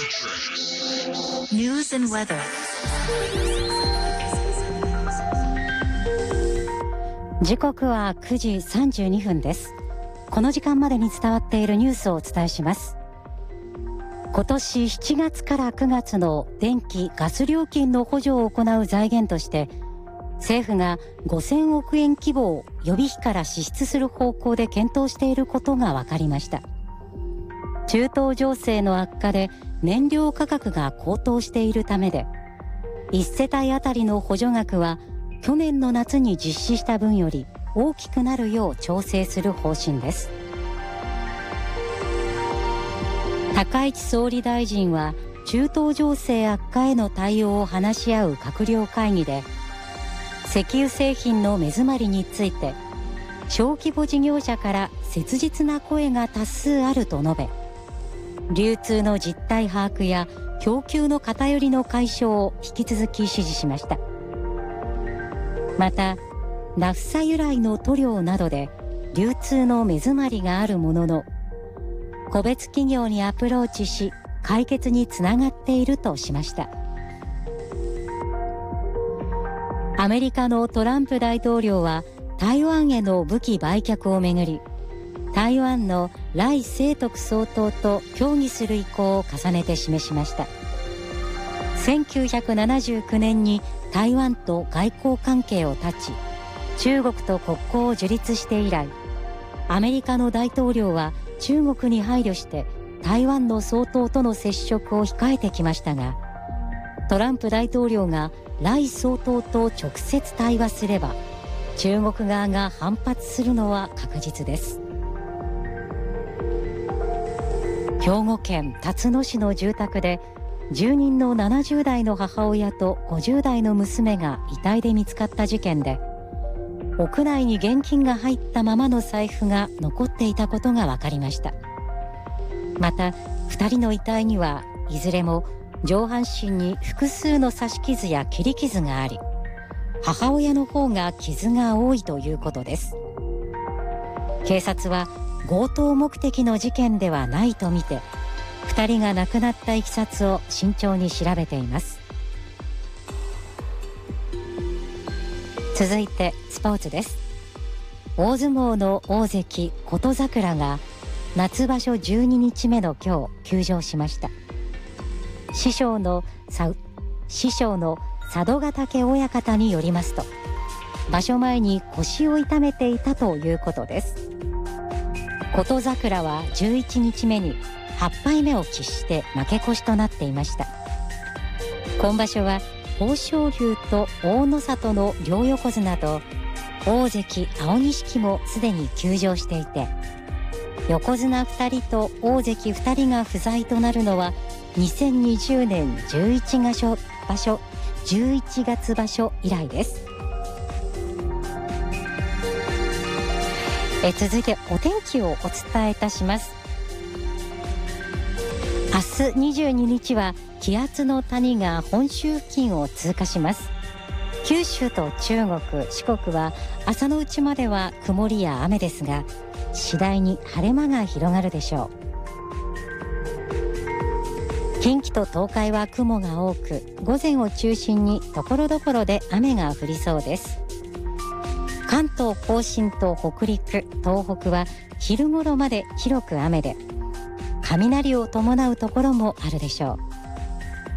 News and weather. 時刻は9時32分です。この時間までに伝わっているニュースをお伝えします。今年7月から9月の電気・ガス料金の補助を行う財源として政府が5000億円規模を予備費から支出する方向で検討していることが分かりました。中東情勢の悪化で燃料価格が高騰しているためで、1世帯あたりの補助額は去年の夏に実施した分より大きくなるよう調整する方針です。高市総理大臣は中東情勢悪化への対応を話し合う閣僚会議で、石油製品の目詰まりについて小規模事業者から切実な声が多数あると述べ、流通の実態把握や供給の偏りの解消を引き続き指示しました。またナフサ由来の塗料などで流通の目詰まりがあるものの、個別企業にアプローチし解決につながっているとしました。アメリカのトランプ大統領は台湾への武器売却をめぐり、台湾の頼清徳総統と協議する意向を重ねて示しました。1979年に台湾と外交関係を断ち、中国と国交を樹立して以来、アメリカの大統領は中国に配慮して台湾の総統との接触を控えてきましたが、トランプ大統領が頼総統と直接対話すれば中国側が反発するのは確実です。兵庫県辰野市の住宅で住人の70代の母親と50代の娘が遺体で見つかった事件で、屋内に現金が入ったままの財布が残っていたことが分かりました。また2人の遺体にはいずれも上半身に複数の刺し傷や切り傷があり、母親の方が傷が多いということです。警察は強盗目的の事件ではないとみて、2人が亡くなったいきさつを慎重に調べています。続いてスポーツです。大相撲の大関琴櫻が夏場所12日目の今日休場しました。師匠の佐渡ヶ嶽親方によりますと、場所前に腰を痛めていたということです。琴櫻は11日目に8敗目を喫して負け越しとなっていました。今場所は豊昇龍と大野里の両横綱と大関青錦もすでに休場していて、横綱2人と大関2人が不在となるのは2020年11月場所以来です。続いてお天気をお伝えいたします。明日22日は気圧の谷が本州付近を通過します。九州と中国、四国は朝のうちまでは曇りや雨ですが、次第に晴れ間が広がるでしょう。近畿と東海は雲が多く、午前を中心に所々で雨が降りそうです。関東甲信と北陸、東北は昼頃まで広く雨で、雷を伴うところもあるでしょう。